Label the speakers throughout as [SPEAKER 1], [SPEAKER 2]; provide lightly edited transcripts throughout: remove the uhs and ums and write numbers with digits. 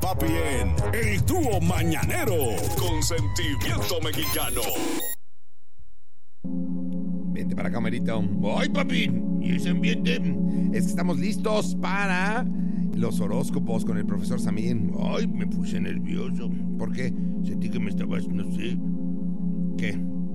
[SPEAKER 1] papi en El Dúo Mañanero con Sentimiento Mexicano.
[SPEAKER 2] Vente para acá, Merito. ¡Ay, papi! ¿Y ese ambiente? Es que estamos listos para los horóscopos con el profesor Samir. ¡Ay, me puse nervioso! ¿Por qué? Sentí que me estabas, no sé... ¿Qué?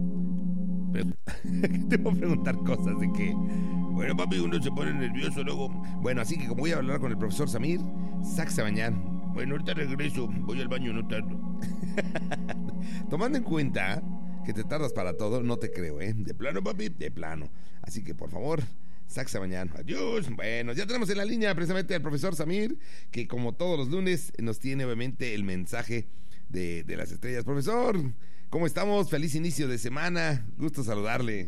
[SPEAKER 2] Te voy a preguntar cosas de que... Bueno, papi, uno se pone nervioso luego. Bueno, así que como voy a hablar con el profesor Samir, sáquese a bañar. Bueno, ahorita regreso. Voy al baño, no tardo. Tomando en cuenta que te tardas para todo, no te creo, ¿eh? De plano, papi, de plano. Así que, por favor, sáquese a bañar. Adiós. Bueno, ya tenemos en la línea precisamente al profesor Samir, que como todos los lunes nos tiene obviamente el mensaje de las estrellas. Profesor, ¿cómo estamos? Feliz inicio de semana. Gusto saludarle.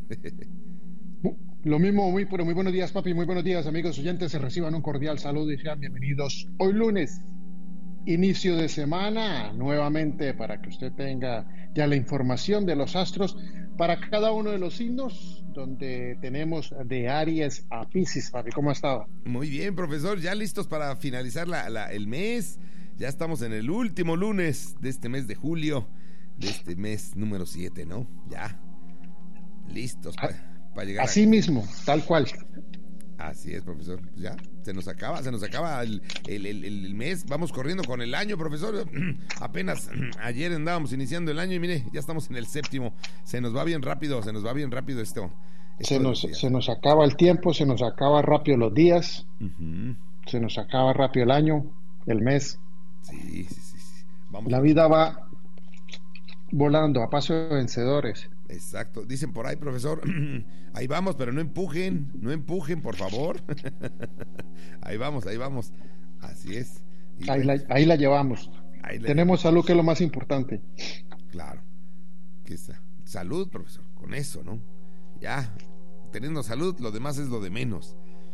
[SPEAKER 3] Lo mismo, muy buenos días, papi, muy buenos días, amigos oyentes, se reciban un cordial saludo y sean bienvenidos hoy lunes, inicio de semana, nuevamente para que usted tenga ya la información de los astros para cada uno de los signos, donde tenemos de Aries a Piscis, papi. ¿Cómo ha estado?
[SPEAKER 2] Muy bien, profesor, ya listos para finalizar el mes. Ya estamos en el último lunes de este mes de julio, de este mes número 7, ¿no? Ya, listos para llegar.
[SPEAKER 3] Así mismo, tal cual.
[SPEAKER 2] Así es, profesor. Ya, se nos acaba el mes. Vamos corriendo con el año, profesor. Apenas ayer andábamos iniciando el año y mire, ya estamos en el 7º. Se nos va bien rápido esto.
[SPEAKER 3] Se nos acaba el tiempo, se nos acaba rápido los días, se nos acaba rápido el año, el mes.
[SPEAKER 2] Sí. Vamos.
[SPEAKER 3] La vida va volando a paso de vencedores.
[SPEAKER 2] Exacto, dicen por ahí, profesor, ahí vamos, pero no empujen, por favor. Ahí vamos, así es.
[SPEAKER 3] Ahí la llevamos. Tenemos salud, que es lo más importante.
[SPEAKER 2] Claro, que salud, profesor, con eso, ¿no? Ya, teniendo salud, lo demás es lo de menos.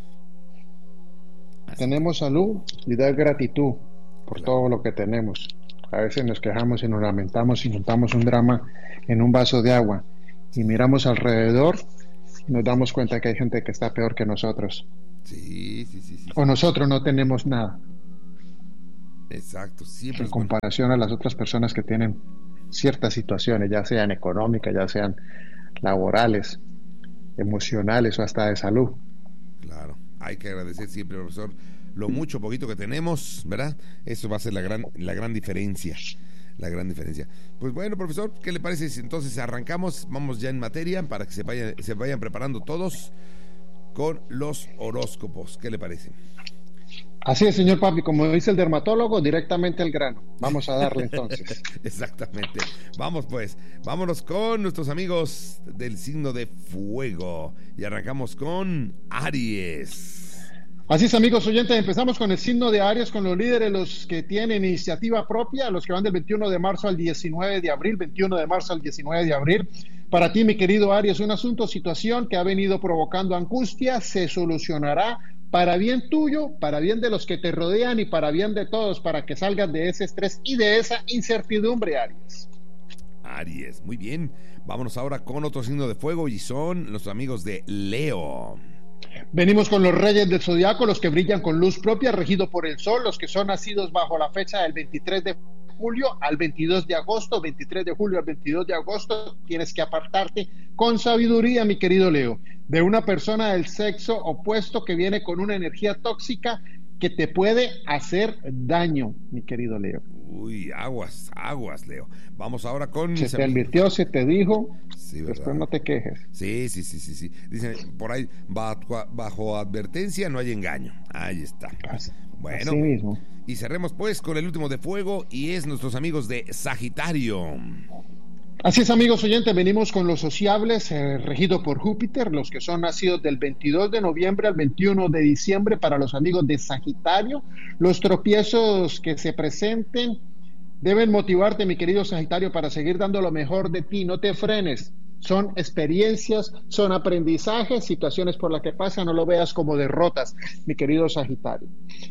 [SPEAKER 3] Así. Tenemos salud y dar gratitud por todo lo que tenemos. A veces nos quejamos y nos lamentamos y montamos un drama en un vaso de agua y miramos alrededor y nos damos cuenta que hay gente que está peor que nosotros.
[SPEAKER 2] Sí.
[SPEAKER 3] O nosotros no tenemos nada.
[SPEAKER 2] Exacto, siempre
[SPEAKER 3] en comparación a las otras personas que tienen ciertas situaciones, ya sean económicas, ya sean laborales, emocionales o hasta de salud.
[SPEAKER 2] Claro, hay que agradecer siempre, profesor, lo mucho poquito que tenemos, ¿verdad? Eso va a ser la gran diferencia. La gran diferencia. Pues bueno, profesor, ¿qué le parece si entonces arrancamos? Vamos ya en materia para que se vayan preparando todos con los horóscopos. ¿Qué le parece?
[SPEAKER 3] Así es, señor papi, como dice el dermatólogo, directamente al grano. Vamos a darle entonces.
[SPEAKER 2] Exactamente. Vamos pues, vámonos con nuestros amigos del signo de fuego. Y arrancamos con Aries.
[SPEAKER 3] Así es, amigos oyentes, empezamos con el signo de Aries, con los líderes, los que tienen iniciativa propia, los que van del 21 de marzo al 19 de abril, 21 de marzo al 19 de abril. Para ti, mi querido Aries, un asunto, situación que ha venido provocando angustia, se solucionará para bien tuyo, para bien de los que te rodean y para bien de todos, para que salgas de ese estrés y de esa incertidumbre, Aries.
[SPEAKER 2] Aries, muy bien. Vámonos ahora con otro signo de fuego y son los amigos de Leo.
[SPEAKER 3] Venimos con los reyes del zodiaco, los que brillan con luz propia, regido por el sol, los que son nacidos bajo la fecha del 23 de julio al 22 de agosto, 23 de julio al 22 de agosto, tienes que apartarte con sabiduría, mi querido Leo, de una persona del sexo opuesto que viene con una energía tóxica que te puede hacer daño, mi querido Leo.
[SPEAKER 2] Uy, aguas, Leo. Vamos ahora con...
[SPEAKER 3] Se te advirtió, se te dijo,
[SPEAKER 2] sí,
[SPEAKER 3] después no te quejes.
[SPEAKER 2] Sí. Dicen por ahí, bajo advertencia no hay engaño. Ahí está. Bueno,
[SPEAKER 3] así mismo.
[SPEAKER 2] Y cerremos pues con el último de fuego y es nuestros amigos de Sagitario.
[SPEAKER 3] Así es, amigos oyentes, venimos con los sociables regidos por Júpiter, los que son nacidos del 22 de noviembre al 21 de diciembre para los amigos de Sagitario. Los tropiezos que se presenten deben motivarte, mi querido Sagitario, para seguir dando lo mejor de ti. No te frenes. Son experiencias, son aprendizajes, situaciones por las que pasan, no lo veas como derrotas, mi querido Sagitario.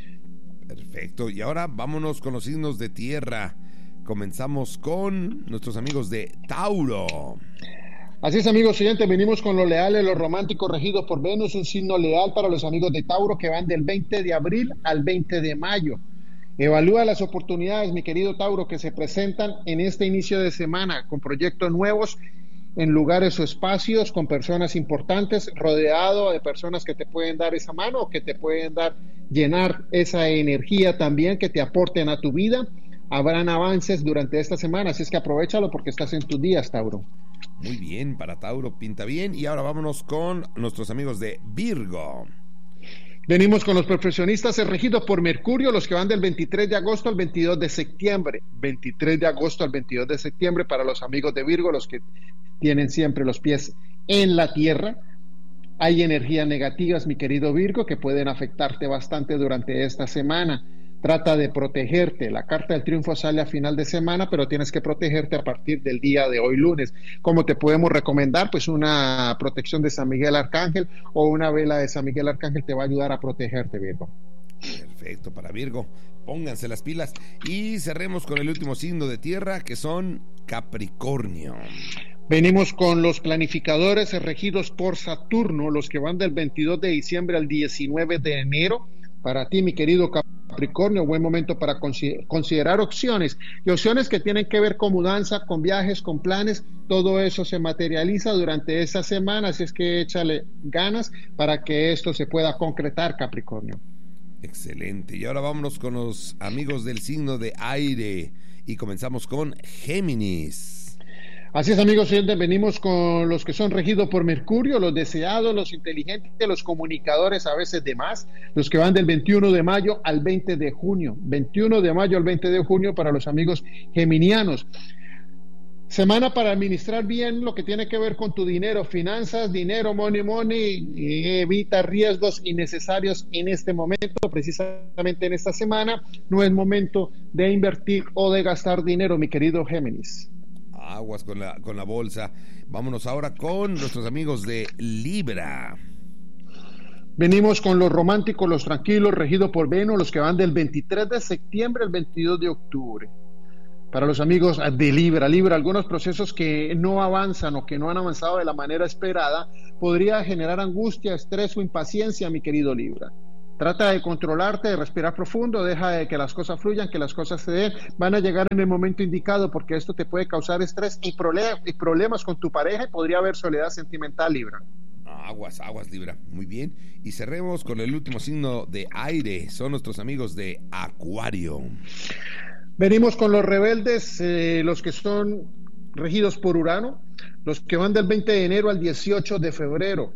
[SPEAKER 2] Perfecto, y ahora vámonos con los signos de tierra. Comenzamos con nuestros amigos de Tauro.
[SPEAKER 3] Así es, amigos oyentes, venimos con los leales, los románticos regidos por Venus, un signo leal para los amigos de Tauro que van del 20 de abril al 20 de mayo. Evalúa las oportunidades, mi querido Tauro, que se presentan en este inicio de semana con proyectos nuevos en lugares o espacios, con personas importantes, rodeado de personas que te pueden dar esa mano o que te pueden dar, llenar esa energía también, que te aporten a tu vida. Habrán avances durante esta semana, así es que aprovechalo porque estás en tus días, Tauro.
[SPEAKER 2] Muy bien, para Tauro pinta bien. Y ahora vámonos con nuestros amigos de Virgo.
[SPEAKER 3] Venimos con los profesionistas regidos por Mercurio, los que van del 23 de agosto al 22 de septiembre. 23 de agosto al 22 de septiembre para los amigos de Virgo, los que tienen siempre los pies en la tierra. Hay energías negativas, mi querido Virgo, que pueden afectarte bastante durante esta semana. Trata de protegerte. La carta del triunfo sale a final de semana, pero tienes que protegerte a partir del día de hoy, lunes. ¿Cómo te podemos recomendar? Pues una protección de San Miguel Arcángel o una vela de San Miguel Arcángel te va a ayudar a protegerte, Virgo.
[SPEAKER 2] Perfecto, para Virgo. Pónganse las pilas. Y cerremos con el último signo de tierra, que son Capricornio.
[SPEAKER 3] Venimos con los planificadores regidos por Saturno, los que van del 22 de diciembre al 19 de enero. Para ti, mi querido Capricornio, buen momento para considerar opciones, y opciones que tienen que ver con mudanza, con viajes, con planes. Todo eso se materializa durante esta semana, así es que échale ganas para que esto se pueda concretar, Capricornio.
[SPEAKER 2] Excelente. Y ahora vámonos con los amigos del signo de aire y comenzamos con Géminis.
[SPEAKER 3] Así es, amigos, venimos con los que son regidos por Mercurio, los deseados, los inteligentes, los comunicadores, a veces de más, los que van del 21 de mayo al 20 de junio. 21 de mayo al 20 de junio para los amigos geminianos. Semana para administrar bien lo que tiene que ver con tu dinero, finanzas, dinero, money, evita riesgos innecesarios en este momento, precisamente en esta semana. No es momento de invertir o de gastar dinero, mi querido Géminis.
[SPEAKER 2] Aguas con la bolsa. Vámonos ahora con nuestros amigos de Libra.
[SPEAKER 3] Venimos con los románticos, los tranquilos, regidos por Venus, los que van del 23 de septiembre al 22 de octubre. Para los amigos de Libra, algunos procesos que no avanzan o que no han avanzado de la manera esperada, podría generar angustia, estrés o impaciencia, mi querido Libra. Trata de controlarte, de respirar profundo, deja de que las cosas fluyan, que las cosas se den, van a llegar en el momento indicado, porque esto te puede causar estrés y problemas con tu pareja, y podría haber soledad sentimental, Libra.
[SPEAKER 2] Aguas, Libra. Muy bien. Y cerremos con el último signo de aire, son nuestros amigos de Acuario.
[SPEAKER 3] Venimos con los rebeldes, los que son regidos por Urano, los que van del 20 de enero al 18 de febrero.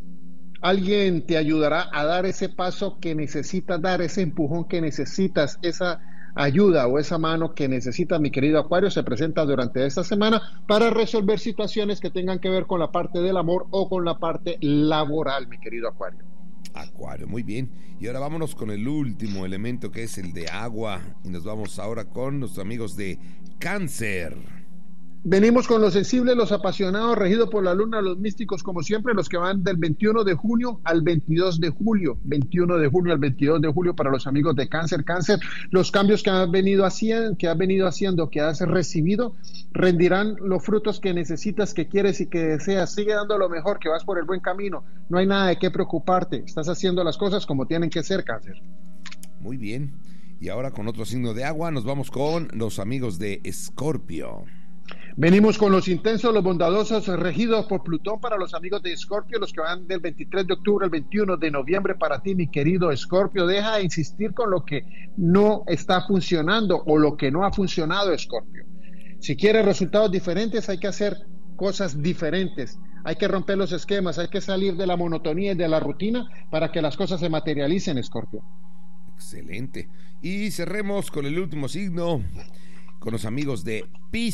[SPEAKER 3] Alguien te ayudará a dar ese paso que necesitas dar, ese empujón que necesitas, esa ayuda o esa mano que necesitas, mi querido Acuario, se presenta durante esta semana para resolver situaciones que tengan que ver con la parte del amor o con la parte laboral, mi querido Acuario.
[SPEAKER 2] Acuario, muy bien. Y ahora vámonos con el último elemento, que es el de agua, y nos vamos ahora con nuestros amigos de Cáncer.
[SPEAKER 3] Venimos con los sensibles, los apasionados, regidos por la luna, los místicos, como siempre, los que van del 21 de junio al 22 de julio. 21 de junio al 22 de julio para los amigos de Cáncer. Cáncer, los cambios que has venido haciendo, que has recibido, rendirán los frutos que necesitas, que quieres y que deseas. Sigue dando lo mejor, que vas por el buen camino. No hay nada de qué preocuparte. Estás haciendo las cosas como tienen que ser, Cáncer.
[SPEAKER 2] Muy bien. Y ahora con otro signo de agua nos vamos con los amigos de Escorpio.
[SPEAKER 3] Venimos con los intensos, los bondadosos, regidos por Plutón para los amigos de Escorpio, los que van del 23 de octubre al 21 de noviembre para ti, mi querido Escorpio. Deja de insistir con lo que no está funcionando o lo que no ha funcionado, Escorpio. Si quieres resultados diferentes, hay que hacer cosas diferentes. Hay que romper los esquemas, hay que salir de la monotonía y de la rutina para que las cosas se materialicen, Escorpio.
[SPEAKER 2] Excelente. Y cerremos con el último signo, con los amigos de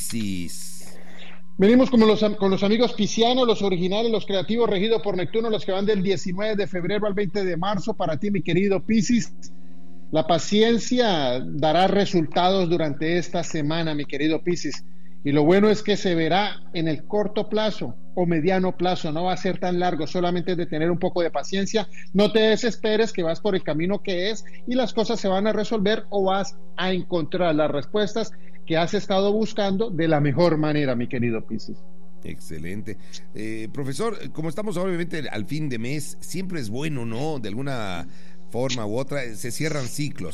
[SPEAKER 2] Piscis.
[SPEAKER 3] Venimos con los amigos piscianos, los originales, los creativos, regidos por Neptuno, los que van del 19 de febrero al 20 de marzo. Para ti, mi querido Piscis, la paciencia dará resultados durante esta semana, mi querido Piscis. Y lo bueno es que se verá en el corto plazo o mediano plazo, no va a ser tan largo, solamente es de tener un poco de paciencia. No te desesperes, que vas por el camino que es y las cosas se van a resolver, o vas a encontrar las respuestas que has estado buscando de la mejor manera, mi querido Piscis.
[SPEAKER 2] Excelente. Profesor, como estamos obviamente al fin de mes, siempre es bueno, ¿no?, de alguna forma u otra, se cierran ciclos.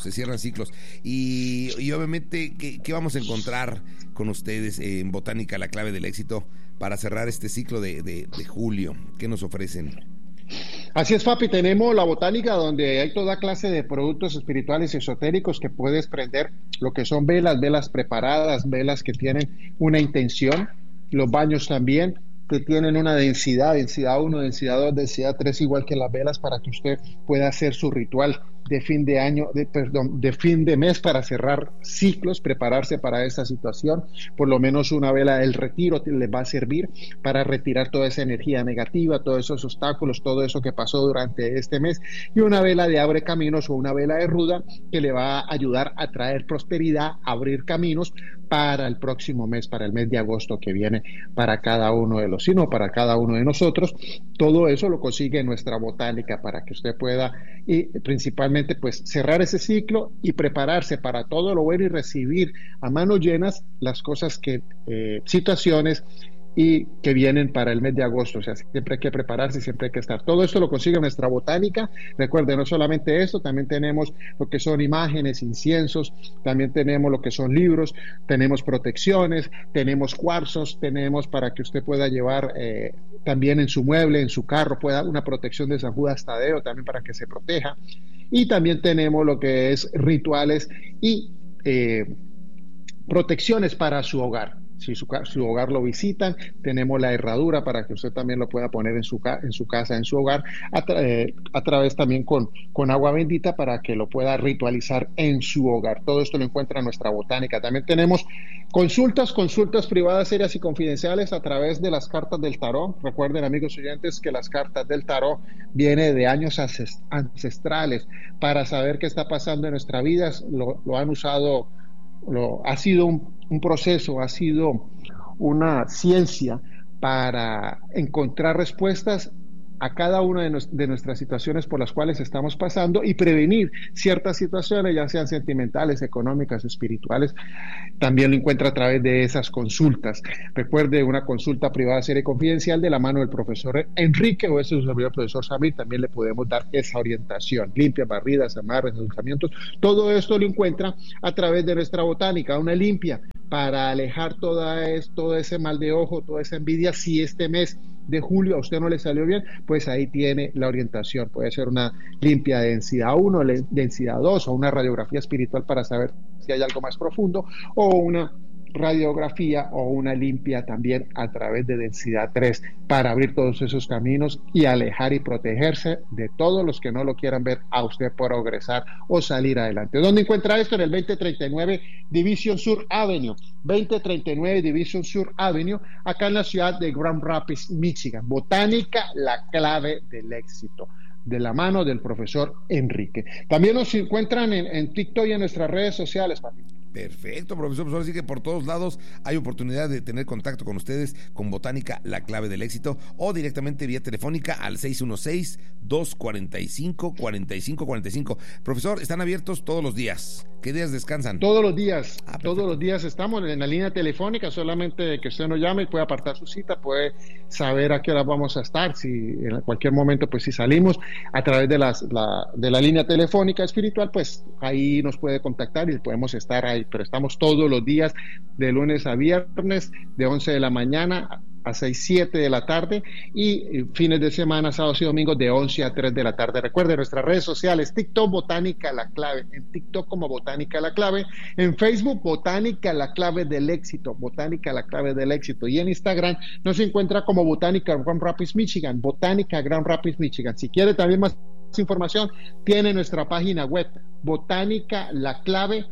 [SPEAKER 2] Y obviamente, ¿qué vamos a encontrar con ustedes en Botánica, la clave del éxito, para cerrar este ciclo de julio? ¿Qué nos ofrecen?
[SPEAKER 3] Así es, papi, tenemos la botánica donde hay toda clase de productos espirituales y esotéricos que puedes prender, lo que son velas preparadas, velas que tienen una intención, los baños también, que tienen una densidad 1, densidad 2, densidad 3, igual que las velas, para que usted pueda hacer su ritual de fin de año, de fin de mes, para cerrar ciclos, prepararse para esta situación. Por lo menos una vela del retiro les va a servir para retirar toda esa energía negativa, todos esos obstáculos, todo eso que pasó durante este mes, y una vela de abre caminos o una vela de ruda que le va a ayudar a traer prosperidad, a abrir caminos para el próximo mes, para el mes de agosto que viene, para cada uno de los signos, para cada uno de nosotros. Todo eso lo consigue en nuestra botánica para que usted pueda, y principalmente, pues cerrar ese ciclo y prepararse para todo lo bueno y recibir a manos llenas las cosas situaciones y que vienen para el mes de agosto. O sea, siempre hay que prepararse, siempre hay que estar. Todo esto lo consigue en nuestra botánica. Recuerden, no solamente esto, también tenemos lo que son imágenes, inciensos, también tenemos lo que son libros, tenemos protecciones, tenemos cuarzos, tenemos para que usted pueda llevar también en su mueble, en su carro, pueda una protección de San Judas Tadeo también para que se proteja. Y también tenemos lo que es rituales y protecciones para su hogar. Si su hogar lo visitan, tenemos la herradura para que usted también lo pueda poner en su casa, en su hogar, a través también con agua bendita, para que lo pueda ritualizar en su hogar. Todo esto lo encuentra en nuestra botánica. También tenemos consultas privadas, serias y confidenciales a través de las cartas del tarot. Recuerden, amigos oyentes, que las cartas del tarot vienen de años ancestrales para saber qué está pasando en nuestra vida. Lo han usado. Ha sido un proceso, ha sido una ciencia para encontrar respuestas a cada una de nuestras situaciones por las cuales estamos pasando y prevenir ciertas situaciones, ya sean sentimentales, económicas, espirituales. También lo encuentra a través de esas consultas. Recuerde, una consulta privada, seria y confidencial de la mano del profesor Enrique o ese servidor, profesor Samir, también le podemos dar esa orientación. Limpias, barridas, amarres, endulzamientos, todo esto lo encuentra a través de nuestra botánica. Una limpia para alejar todo ese mal de ojo, toda esa envidia. Si este mes de julio a usted no le salió bien, pues ahí tiene la orientación. Puede ser una limpia de densidad 1, densidad 2, o una radiografía espiritual para saber si hay algo más profundo, o una radiografía o una limpia también a través de densidad 3 para abrir todos esos caminos y alejar y protegerse de todos los que no lo quieran ver a usted progresar o salir adelante. ¿Dónde encuentra esto? En el 2039 Division Sur Avenue, 2039 Division Sur Avenue, acá en la ciudad de Grand Rapids, Michigan. Botánica, la clave del éxito, de la mano del profesor Enrique. También nos encuentran en TikTok y en nuestras redes sociales, papi.
[SPEAKER 2] Perfecto, profesor. Pues ahora sí que por todos lados hay oportunidad de tener contacto con ustedes, con Botánica, la clave del éxito, o directamente vía telefónica al 616-245-4545. Profesor, están abiertos todos los días. ¿Qué días descansan?
[SPEAKER 3] Todos los días. Todos los días estamos en la línea telefónica. Solamente que usted nos llame y puede apartar su cita, puede saber a qué hora vamos a estar. Si en cualquier momento, pues si salimos a través de la línea telefónica espiritual, pues ahí nos puede contactar y podemos estar ahí. Pero estamos todos los días, de lunes a viernes, de 11 de la mañana a 6, 7 de la tarde, y fines de semana, sábados y domingos, de 11 a 3 de la tarde. Recuerden nuestras redes sociales: TikTok, Botánica la clave, en TikTok como Botánica la clave, en Facebook, Botánica la clave del éxito, Botánica la clave del éxito, y en Instagram nos encuentra como Botánica Grand Rapids, Michigan, Botánica Grand Rapids, Michigan. Si quiere también más información, tiene nuestra página web, botanicalaclave.co,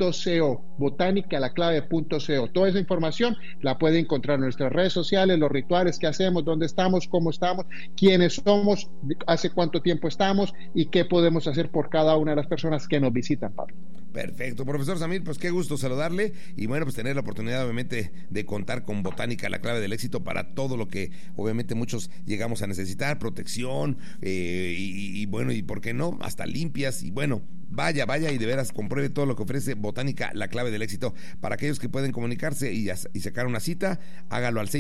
[SPEAKER 3] botanicalaclave.co. Toda esa información la puede encontrar en nuestras redes sociales, los rituales que hacemos, dónde estamos, cómo estamos, quiénes somos, hace cuánto tiempo estamos y qué podemos hacer por cada una de las personas que nos visitan, Pablo.
[SPEAKER 2] Perfecto, profesor Samir, pues qué gusto saludarle y bueno, pues tener la oportunidad obviamente de contar con Botánica, la clave del éxito, para todo lo que obviamente muchos llegamos a necesitar, protección y bueno, y por qué no, hasta limpias, y bueno, vaya y de veras compruebe todo lo que ofrece Botánica, la clave clave del éxito. Para aquellos que pueden comunicarse y sacar una cita, hágalo al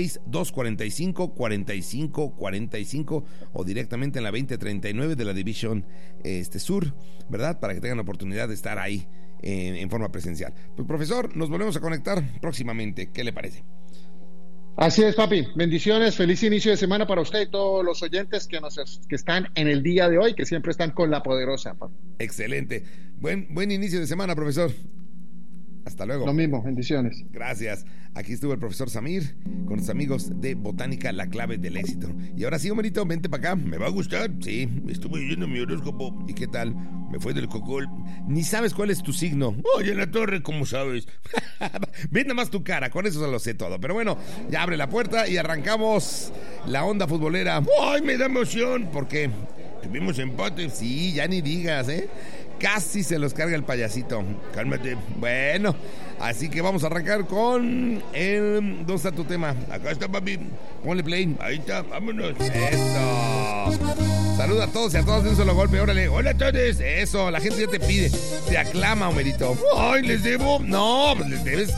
[SPEAKER 2] 616-245-4545 o directamente en la 2039 de la División Sur, ¿verdad? Para que tengan la oportunidad de estar ahí en forma presencial. Pues, profesor, nos volvemos a conectar próximamente. ¿Qué le parece?
[SPEAKER 3] Así es, papi. Bendiciones, feliz inicio de semana para usted y todos los oyentes que están en el día de hoy, que siempre están con la poderosa, papi.
[SPEAKER 2] Excelente. Buen inicio de semana, profesor. Hasta luego.
[SPEAKER 3] Lo mismo, bendiciones.
[SPEAKER 2] Gracias. Aquí estuvo el profesor Samir con sus amigos de Botánica, la clave del éxito. Y ahora sí, Homerito, vente para acá. ¿Me va a gustar? Sí, estuve leyendo mi horóscopo. ¿Y qué tal? Me fue del cocol. Ni sabes cuál es tu signo. Oye, en la torre, ¿cómo sabes? Ven nada más tu cara, con eso se lo sé todo. Pero bueno, ya abre la puerta y arrancamos la onda futbolera. ¡Ay, me da emoción! Porque tuvimos empate. Sí, ya ni digas, ¿eh? Casi se los carga el payasito. Cálmate. Bueno, así que vamos a arrancar con ¿dónde está tu tema? Acá está, papi. Ponle play. Ahí está, vámonos. Eso. Saluda a todos y a todas de un solo golpe. Órale. Hola a todos. Eso, la gente ya te pide. Te aclama, Homerito. Ay, ¿les debo? No, pues les debes.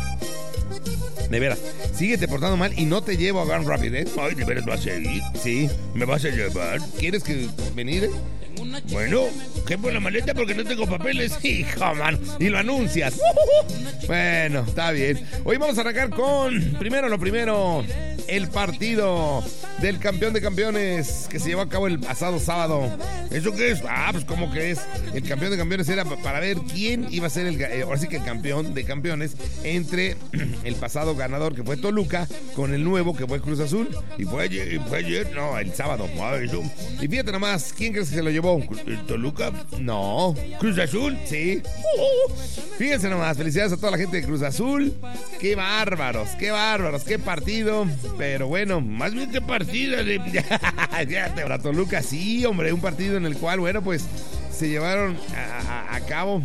[SPEAKER 2] De veras, síguete portando mal y no te llevo a Grand Rapids, ¿eh? Ay, ¿de veras vas a ir? Sí, ¿me vas a llevar? ¿Quieres venir? Bueno, quepo la maleta porque no tengo papeles. Hijo, mano. Y lo anuncias. Bueno, está bien. Hoy vamos a arrancar con, primero, el partido del campeón de campeones que se llevó a cabo el pasado sábado. ¿Eso qué es? Pues ¿cómo que es? El campeón de campeones era para ver quién iba a ser ahora sí que el campeón de campeones entre el pasado ganador que fue Toluca con el nuevo que fue Cruz Azul. Y fue ayer, no, el sábado. Y fíjate nomás, ¿quién crees que se lo llevó? ¿Toluca? No. ¿Cruz Azul? Sí. Fíjense nomás, felicidades a toda la gente de Cruz Azul. Qué bárbaros, qué partido. Pero bueno, más bien qué partida de... Para Toluca, sí, hombre, un partido en el cual, bueno, pues se llevaron a cabo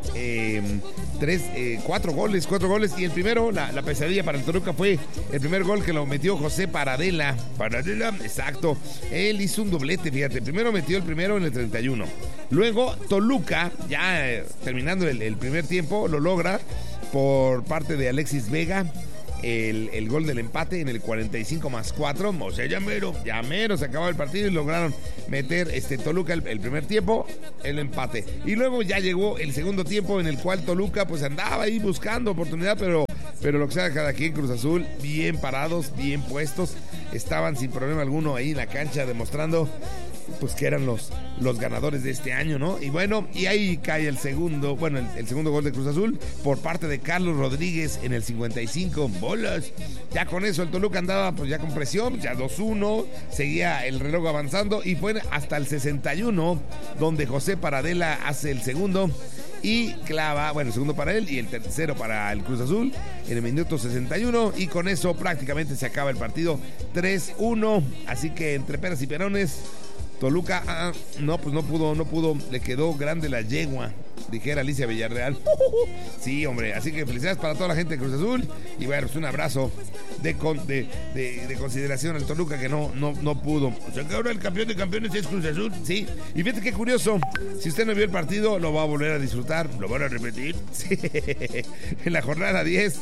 [SPEAKER 2] 4 goles y el primero, la pesadilla para el Toluca fue el primer gol que lo metió José Paradela, exacto, él hizo un doblete, fíjate, primero metió el primero en el 31, luego Toluca, ya terminando el primer tiempo, lo logra por parte de Alexis Vega, el gol del empate en el 45+4, o sea, ya mero se acabó el partido y lograron meter Toluca el primer tiempo, el empate, y luego ya llegó el segundo tiempo en el cual Toluca pues andaba ahí buscando oportunidad, pero lo que sea cada quien, Cruz Azul bien parados, bien puestos, estaban sin problema alguno ahí en la cancha demostrando pues que eran los ganadores de este año, ¿no? Y bueno, y ahí cae el segundo gol de Cruz Azul por parte de Carlos Rodríguez en el 55, bolas. Ya con eso el Toluca andaba pues ya con presión, ya 2-1, seguía el reloj avanzando y fue hasta el 61 donde José Paradela hace el segundo y clava, el segundo para él y el tercero para el Cruz Azul en el minuto 61 y con eso prácticamente se acaba el partido 3-1, así que entre peras y perones Toluca, no pudo, le quedó grande la yegua, dijera Alicia Villarreal. Sí, hombre, así que felicidades para toda la gente de Cruz Azul y bueno, pues un abrazo de consideración al Toluca que no pudo. O sea que ahora el campeón de campeones es Cruz Azul, sí. Y fíjate qué curioso, si usted no vio el partido, lo va a volver a disfrutar, lo van a repetir. Sí. En la jornada 10,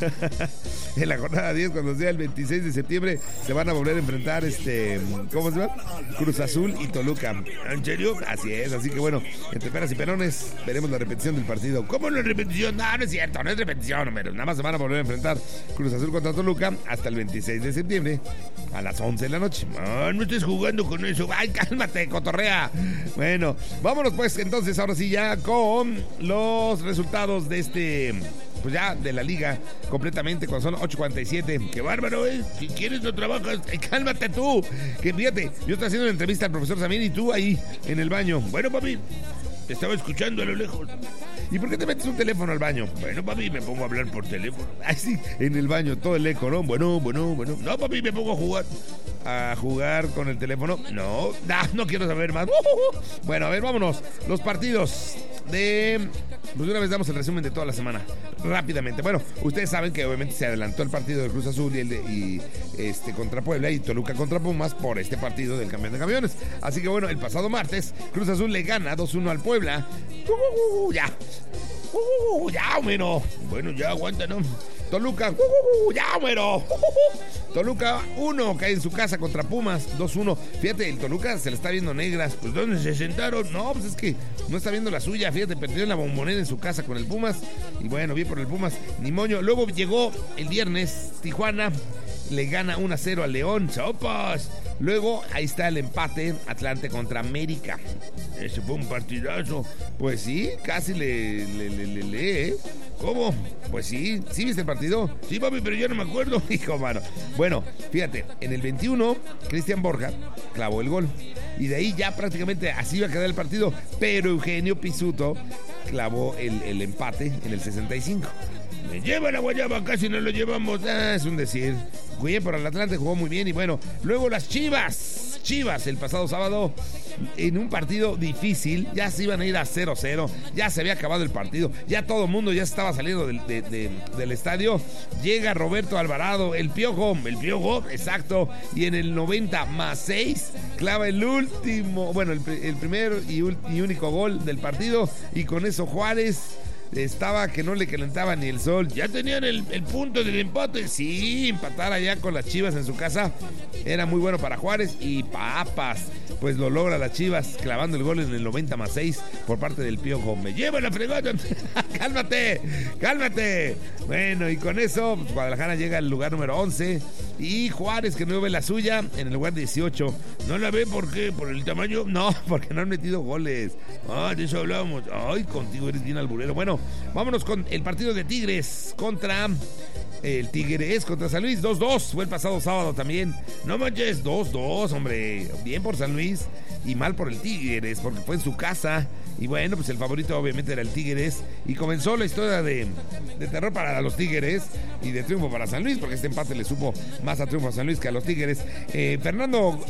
[SPEAKER 2] cuando sea el 26 de septiembre, se van a volver a enfrentar ¿cómo se llama? Cruz Azul y Toluca. ¿En serio? Así es, así que bueno, entre peras y perones veremos la repetición del partido. ¿Cómo no es repetición? No es cierto, no es repetición, hombre. Nada más se van a volver a enfrentar Cruz Azul contra Toluca hasta el 26 de septiembre a las 11 de la noche. No estés jugando con eso. Ay, cálmate, cotorrea. Bueno, vámonos pues entonces ahora sí ya con los resultados de pues ya de la liga completamente cuando son 8:47. ¡Qué bárbaro, eh! Si quieres no trabajas. ¡Cálmate tú! Que fíjate, yo estoy haciendo una entrevista al profesor Samir y tú ahí en el baño. Bueno, papi, te estaba escuchando a lo lejos. ¿Y por qué te metes un teléfono al baño? Bueno, papi, me pongo a hablar por teléfono. Así, en el baño, todo el eco, ¿no? Bueno. No, papi, me pongo a jugar con el teléfono. No quiero saber más. Bueno, a ver, vámonos. Los partidos pues una vez damos el resumen de toda la semana rápidamente. Bueno, ustedes saben que obviamente se adelantó el partido de Cruz Azul y contra Puebla y Toluca contra Pumas por este partido del campeón de campeones. Así que bueno, el pasado martes Cruz Azul le gana 2-1 al Puebla. Ya. Ya, bueno. Bueno, ya aguanta, ¿no? Toluca, ya, bueno. Toluca 1, cae en su casa contra Pumas, 2-1. Fíjate, el Toluca se le está viendo negras. Pues ¿dónde se sentaron? No, pues es que no está viendo la suya. Fíjate, perdió en la Bombonera en su casa con el Pumas. Y bueno, bien por el Pumas, ni moño. Luego llegó el viernes Tijuana, le gana 1-0 al León. ¡Sopas! Luego, ahí está el empate, Atlante contra América. Ese fue un partidazo. Pues sí, casi le ¿eh? ¿Cómo? Pues sí, ¿sí viste el partido? Sí, papi, pero yo no me acuerdo, hijo, mano. Bueno, fíjate, en el 21, Cristian Borja clavó el gol. Y de ahí ya prácticamente así iba a quedar el partido. Pero Eugenio Pizzuto clavó el empate en el 65. Me lleva la guayaba, casi no lo llevamos. Es un decir. Bien por el Atlante, jugó muy bien. Y bueno, luego las Chivas el pasado sábado en un partido difícil, ya se iban a ir a 0-0, ya se había acabado el partido, ya todo el mundo ya estaba saliendo del estadio. Llega Roberto Alvarado, el piojo, exacto, y en el 90+6 clava el último, bueno, el primer y único gol del partido, y con eso Juárez estaba que no le calentaba ni el sol. Ya tenían el punto del empate. Sí, empatar allá con las Chivas en su casa era muy bueno para Juárez. Y papas, pues lo logra las Chivas clavando el gol en el 90+6 por parte del Piojo. Me lleva la fregada. Cálmate. Bueno, y con eso pues, Guadalajara llega al lugar número 11 y Juárez, que no ve la suya, en el lugar 18. ¿No la ve por qué? ¿Por el tamaño? No, porque no han metido goles. De eso hablábamos. Ay, contigo eres bien alburero. Bueno, vámonos con el partido de Tigres contra San Luis. 2-2, fue el pasado sábado también. No manches, 2-2, hombre. Bien por San Luis y mal por el Tigres, porque fue en su casa. Y bueno, pues el favorito obviamente era el Tigres. Y comenzó la historia de terror para los Tigres y de triunfo para San Luis, porque este empate le supo más a triunfo a San Luis que a los Tigres. Fernando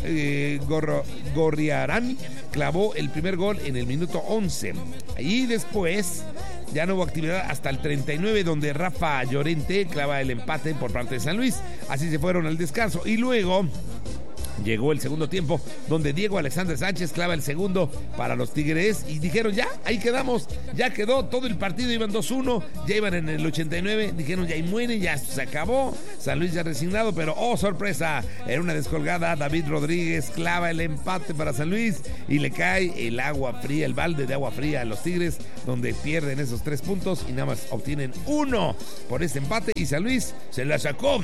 [SPEAKER 2] Gorriarán clavó el primer gol en el minuto 11. Y después ya no hubo actividad hasta el 39, donde Rafa Llorente clava el empate por parte de San Luis. Así se fueron al descanso. Y luego llegó el segundo tiempo, donde Diego Alexander Sánchez clava el segundo para los Tigres. Y dijeron, ya, ahí quedamos. Ya quedó todo el partido, iban 2-1. Ya iban en el 89. Dijeron, ya ahí mueren, ya se acabó. San Luis ya resignado, pero ¡oh, sorpresa! Era una descolgada. David Rodríguez clava el empate para San Luis. Y le cae el agua fría, el balde de agua fría a los Tigres, donde pierden esos 3 puntos y nada más obtienen 1 por este empate. Y San Luis se la sacó.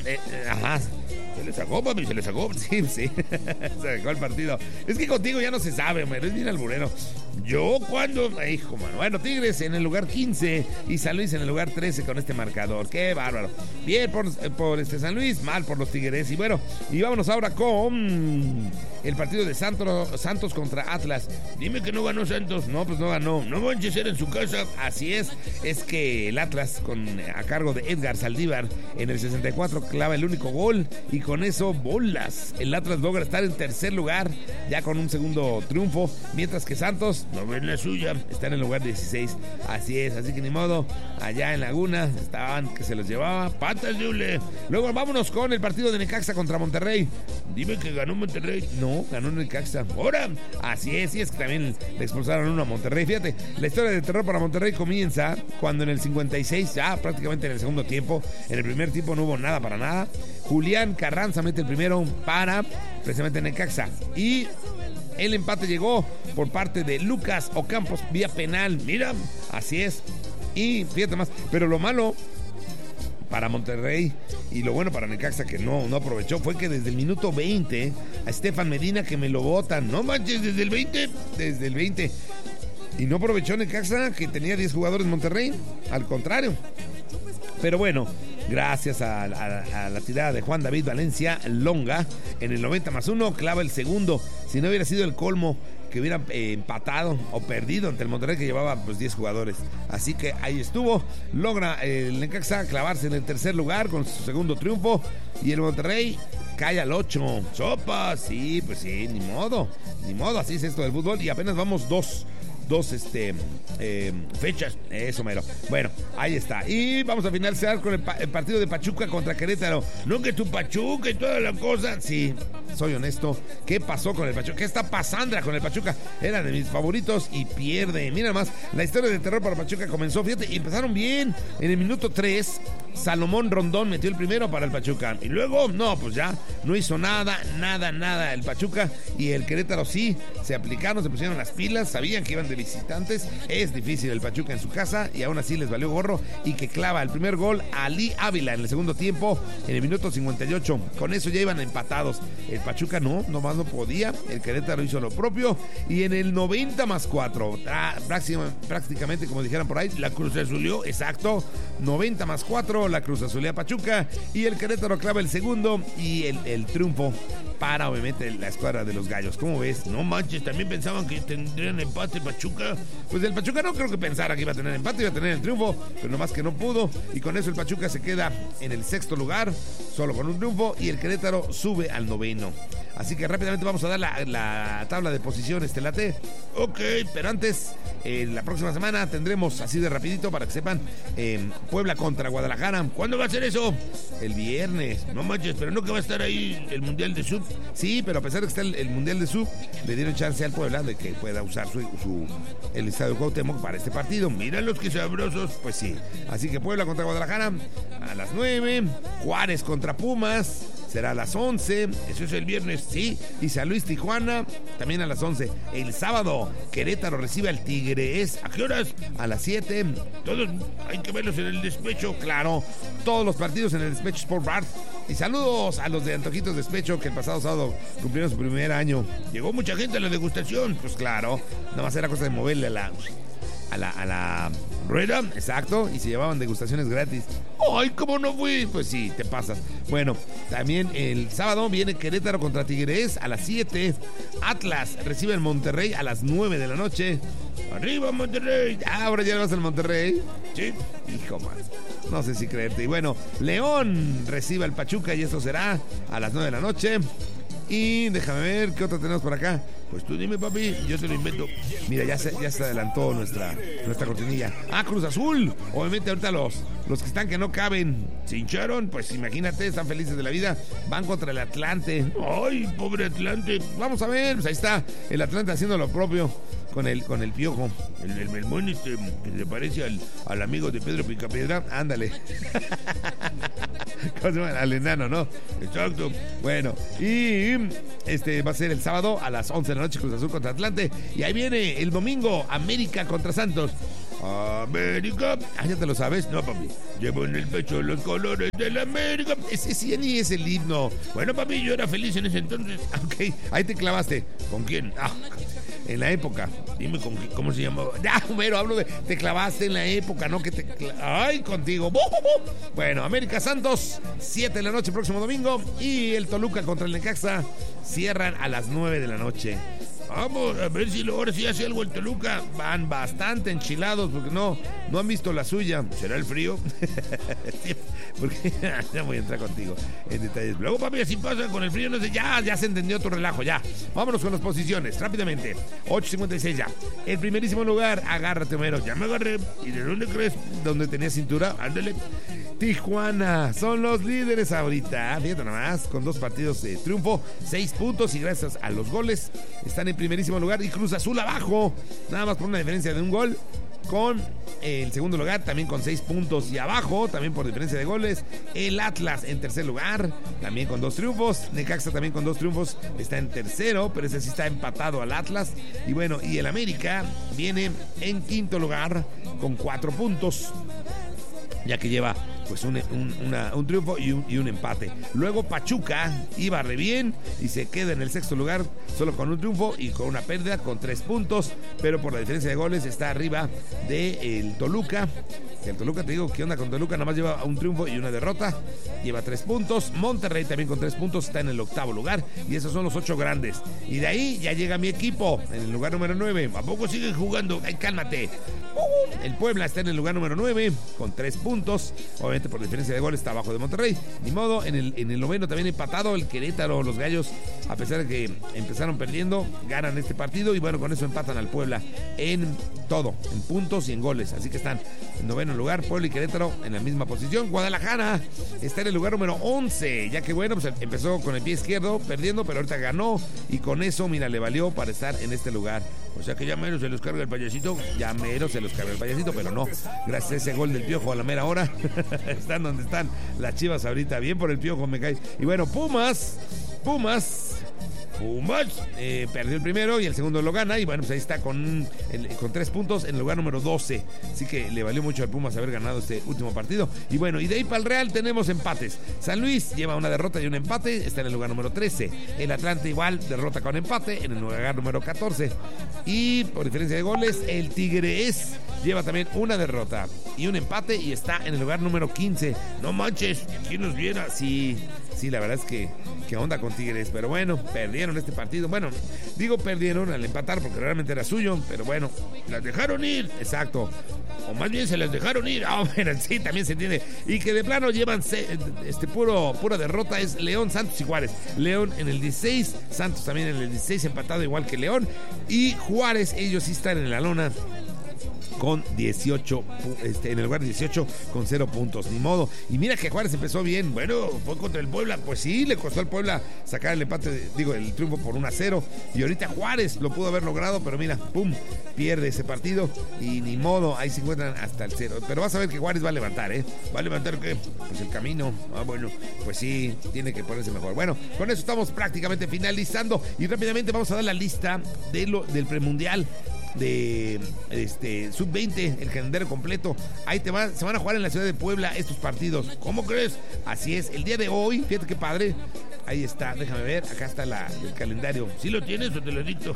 [SPEAKER 2] Se le sacó, papi, se le sacó. Sí. Se sacó el partido. Es que contigo ya no se sabe, hombre. Eres bien alburero. Yo cuando... hijo, mano. Bueno, Tigres en el lugar 15 y San Luis en el lugar 13 con este marcador. ¡Qué bárbaro! Bien por San Luis, mal por los Tigres. Y bueno, y vámonos ahora con el partido de Santos contra Atlas. Dime que no ganó Santos. No, pues no ganó. No manches, era en su casa. Así es. Es que el Atlas, a cargo de Edgar Saldívar, en el 64 clava el único gol. Y con eso, bolas. El Atlas logra estar en tercer lugar, ya con un segundo triunfo, mientras que Santos no ve la suya, está en el lugar 16. Así es, así que ni modo, allá en Laguna estaban que se los llevaba patas de hule. Luego vámonos con el partido de Necaxa contra Monterrey. Dime que ganó Monterrey. No, ganó Necaxa. Ahora, así es, y es que también le expulsaron uno a Monterrey. Fíjate, la historia de terror para Monterrey comienza cuando en el 56, ya prácticamente en el segundo tiempo, en el primer tiempo no hubo nada para nada. Julián Carranza mete el primero para precisamente Necaxa. Y el empate llegó por parte de Lucas Ocampos vía penal. Mira, así es. Y fíjate más, pero lo malo para Monterrey y lo bueno para Necaxa, que no aprovechó, fue que desde el minuto 20 a Estefan Medina, que me lo botan. No manches, desde el 20. Y no aprovechó Necaxa, que tenía 10 jugadores Monterrey. Al contrario. Pero bueno, gracias a la tirada de Juan David Valencia Longa, en el 90+1 clava el segundo. Si no hubiera sido el colmo que hubiera empatado o perdido ante el Monterrey, que llevaba pues 10 jugadores. Así que ahí estuvo. Logra el Necaxa clavarse en el tercer lugar con su segundo triunfo. Y el Monterrey cae al 8. ¡Sopa! Sí, pues sí, ni modo. Así es esto del fútbol. Y apenas vamos dos fechas, eso mero. Bueno, ahí está. Y vamos a finalizar con el partido de Pachuca contra Querétaro. No que tu Pachuca y toda la cosa. Sí, soy honesto. ¿Qué pasó con el Pachuca? ¿Qué está pasando con el Pachuca? Era de mis favoritos y pierde. Mira más, la historia de terror para Pachuca comenzó, fíjate, y empezaron bien. En el minuto 3, Salomón Rondón metió el primero para el Pachuca. Y luego, no, pues ya, no hizo nada el Pachuca. Y el Querétaro sí, se aplicaron, se pusieron las pilas, sabían que iban de visitantes. Es difícil el Pachuca en su casa y aún así les valió gorro. Y que clava el primer gol Ali Ávila en el segundo tiempo, en el minuto 58. Con eso ya iban empatados. El Pachuca nomás no podía. El Querétaro hizo lo propio. Y en el 90+4, prácticamente como dijeran por ahí, la Cruz Azulió, exacto. 90+4, la Cruz Azulea Pachuca. Y el Querétaro clava el segundo. Y el triunfo para, obviamente, la escuadra de los Gallos. ¿Cómo ves? No manches, también pensaban que tendrían empate Pachuca. Pues el Pachuca no creo que pensara que iba a tener empate, iba a tener el triunfo, pero nomás que no pudo. Y con eso el Pachuca se queda en el 6º lugar, solo con un triunfo, y el Querétaro sube al 9º. Así que rápidamente vamos a dar la tabla de posiciones, te late. Ok, pero antes, la próxima semana tendremos, así de rapidito para que sepan, Puebla contra Guadalajara. ¿Cuándo va a ser eso? El viernes. No manches, pero no que va a estar ahí el Mundial de Sub. Sí, pero a pesar de que está el Mundial de Sub, le dieron chance al Puebla de que pueda usar el estadio Cuauhtémoc para este partido. Mira los que sabrosos, pues sí. Así que Puebla contra Guadalajara a las 9, Juárez contra Pumas será a las 11, eso es el viernes, sí, y San Luis Tijuana también a las 11. El sábado, Querétaro recibe al Tigres, ¿a qué horas? A las 7, todos hay que verlos en el despecho, claro, todos los partidos en el despecho Sport Bar. Y saludos a los de Antojitos Despecho, que el pasado sábado cumplieron su primer año. Llegó mucha gente a la degustación, pues claro, nada más era cosa de moverle a la rueda, exacto, y se llevaban degustaciones gratis. ¡Ay, cómo no fui! Pues sí, te pasas. Bueno, también el sábado viene Querétaro contra Tigres a las 7. Atlas recibe al Monterrey a las 9 de la noche. ¡Arriba, Monterrey! Ahora ya vas al Monterrey. Sí, hijo más. No sé si creerte. Y bueno, León recibe al Pachuca y eso será a las 9 de la noche. Y déjame ver, ¿qué otra tenemos por acá? Pues tú dime, papi, yo se lo invento. Mira, ya se adelantó nuestra cortinilla. ¡Ah, Cruz Azul! Obviamente ahorita los que están que no caben se hincharon, pues imagínate, están felices de la vida. Van contra el Atlante. ¡Ay, pobre Atlante! Vamos a ver, pues ahí está el Atlante haciendo lo propio con el Piojo. El Melmón que se parece al amigo de Pedro Picapiedra. Ándale. ¿Cómo se llama? Al enano, ¿no? Exacto. Bueno, y va a ser el sábado a las 11 de la noche, Cruz Azul contra Atlante. Y ahí viene el domingo, América contra Santos. América. Ah, ya te lo sabes. No, papi. Llevo en el pecho los colores de la América. Ese sí ni es el himno. Bueno, papi, yo era feliz en ese entonces. Ok, ahí te clavaste. ¿Con quién? En la época. Dime cómo se llamaba. Ya, Homero, hablo de. Te clavaste en la época, ¿no? Ay, contigo. Bueno, América Santos, 7 de la noche, próximo domingo. Y el Toluca contra el Necaxa cierran a las 9 de la noche. Vamos a ver si ahora sí hace algo el Toluca. Van bastante enchilados porque no han visto la suya. ¿Será el frío? Porque ya voy a entrar contigo en detalles. Luego, papi, así pasa con el frío. No sé, ya se entendió tu relajo, ya. Vámonos con las posiciones, rápidamente. 8:56 ya. El primerísimo lugar, agárrate, Homero. Ya me agarré. ¿Y de dónde crees? ¿Dónde tenía cintura? Ándale. Tijuana son los líderes ahorita, fíjate nomás, con 2 partidos de triunfo, 6 puntos y gracias a los goles están en primerísimo lugar. Y Cruz Azul abajo, nada más por una diferencia de un gol, con el segundo lugar también con 6 puntos y abajo también por diferencia de goles el Atlas en tercer lugar también con 2 triunfos. Necaxa también con 2 triunfos está en tercero, pero ese sí está empatado al Atlas. Y bueno, y el América viene en quinto lugar con 4 puntos, ya que lleva pues un triunfo y un empate. Luego Pachuca iba re bien y se queda en el sexto lugar solo con un triunfo y con una pérdida con 3 puntos, pero por la diferencia de goles está arriba de el Toluca. El Toluca, te digo, ¿qué onda con Toluca? Nada más lleva un triunfo y una derrota, lleva 3 puntos. Monterrey también con 3 puntos está en el octavo lugar y esos son los 8 grandes. Y de ahí ya llega mi equipo en el lugar número 9. ¿A poco siguen jugando? ¡Ay, cálmate! El Puebla está en el lugar número 9 con 3 puntos. Obviamente por diferencia de goles está abajo de Monterrey. Ni modo, en el noveno también empatado el Querétaro. Los Gallos, a pesar de que empezaron perdiendo, ganan este partido y bueno, con eso empatan al Puebla en todo, en puntos y en goles. Así que están en noveno, lugar, Puebla y Querétaro en la misma posición. Guadalajara está en el lugar número 11, ya que bueno, pues empezó con el pie izquierdo perdiendo, pero ahorita ganó y con eso, mira, le valió para estar en este lugar. O sea que ya menos se los carga el payasito, pero no, gracias a ese gol del Piojo a la mera hora, están donde están las Chivas ahorita, bien por el Piojo, me cae. Y bueno, Pumas perdió el primero y el segundo lo gana. Y bueno, pues ahí está con 3 puntos en el lugar número 12. Así que le valió mucho al Pumas haber ganado este último partido. Y bueno, y de ahí para el Real tenemos empates. San Luis lleva una derrota y un empate, está en el lugar número 13. El Atlante igual, derrota con empate en el lugar número 14. Y por diferencia de goles, el Tigres lleva también una derrota y un empate y está en el lugar número 15. No manches, ¿quién nos viera? Sí, la verdad es que onda con Tigres, pero bueno, perdieron este partido. Bueno, digo perdieron al empatar porque realmente era suyo, pero bueno, las dejaron ir, exacto. O más bien se las dejaron ir. Bueno, sí, también se entiende. Y que de plano llevan pura derrota es León, Santos y Juárez. León en el 16, Santos también en el 16, empatado igual que León. Y Juárez, ellos sí están en la lona con 18, en el lugar 18 con 0 puntos, ni modo. Y mira que Juárez empezó bien, bueno, fue contra el Puebla, pues sí, le costó al Puebla sacar el empate, el triunfo por 1-0, y ahorita Juárez lo pudo haber logrado, pero mira, pum, pierde ese partido, y ni modo, ahí se encuentran hasta el 0, pero vas a ver que Juárez va a levantar, ¿va a levantar qué? Pues el camino, bueno, pues sí, tiene que ponerse mejor. Bueno, con eso estamos prácticamente finalizando, y rápidamente vamos a dar la lista del premundial de sub-20, el calendario completo. Ahí te va, se van a jugar en la ciudad de Puebla estos partidos. ¿Cómo crees? Así es, el día de hoy, fíjate qué padre. Ahí está, déjame ver, acá está el calendario. ¿Sí lo tienes o te lo dicto?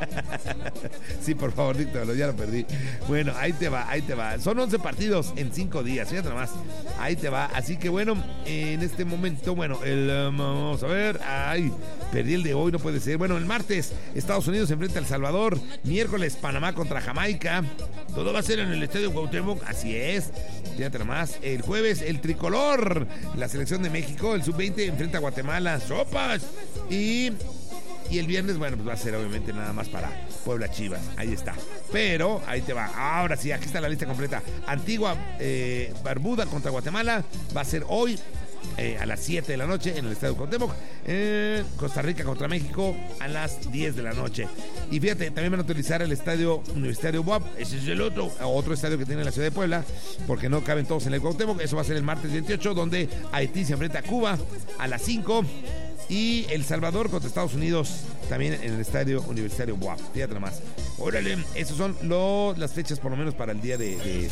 [SPEAKER 2] Sí, por favor, díctalo, ya lo perdí. Bueno, ahí te va. Son 11 partidos en 5 días, fíjate nomás. Ahí te va, así que bueno, en este momento, bueno, vamos a ver, perdí el de hoy, no puede ser. Bueno, el martes, Estados Unidos se enfrenta a El Salvador. Miércoles, Panamá contra Jamaica. Todo va a ser en el Estadio Cuauhtémoc, así es. Fíjate nomás. El jueves, el tricolor, la selección de México, el sub-20 enfrenta a Guatemala. ¡Sopas! Y el viernes, bueno, pues va a ser obviamente nada más para Puebla Chivas. Ahí está. Pero, ahí te va. Ahora sí, aquí está la lista completa. Antigua Barbuda contra Guatemala. Va a ser hoy a las 7 de la noche en el Estadio Cuauhtémoc. Costa Rica contra México a las 10 de la noche. Y fíjate, también van a utilizar el Estadio Universitario BUAP. Ese es el otro estadio que tiene la ciudad de Puebla, porque no caben todos en el Cuauhtémoc. Eso va a ser el martes 28, donde Haití se enfrenta a Cuba a las 5. Y El Salvador contra Estados Unidos también en el Estadio Universitario BUAP. Fíjate nomás. Órale, esas son las fechas por lo menos para el día de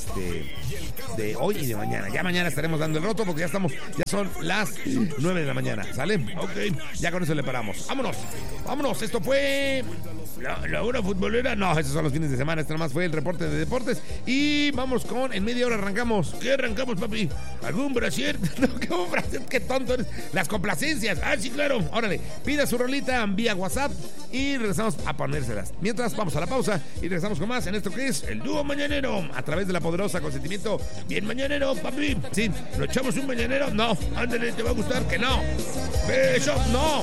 [SPEAKER 2] hoy y de mañana. Ya mañana estaremos dando el roto porque ya son las 9 de la mañana. ¿Sale? Ok, ya con eso le paramos. Vámonos. Esto fue la hora futbolera. No, esos son los fines de semana. Esto nomás fue el reporte de deportes. Y vamos en media hora arrancamos. ¿Qué arrancamos, papi? ¿Algún brasier? No, ¿qué brasier? Qué tonto eres. Las complacencias. Sí, claro. Órale, pida su rolita vía WhatsApp y regresamos a ponérselas. Mientras, vamos a la pausa y regresamos con más en esto que es el dúo mañanero a través de la poderosa Consentimiento. Bien mañanero, papi. Sí, ¿lo echamos un mañanero? No, ándale, ¿te va a gustar? Que no. Eso, no.